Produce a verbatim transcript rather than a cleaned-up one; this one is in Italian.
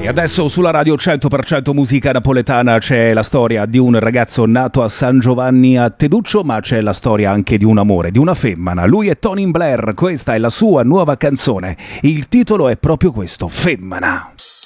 Adesso sulla radio cento per cento musica napoletana c'è la storia di un ragazzo nato a San Giovanni a Teduccio, ma c'è la storia anche di un amore, di una femmina. Lui è Tony Blair, questa è la sua nuova canzone. Il titolo è proprio questo, Femmina.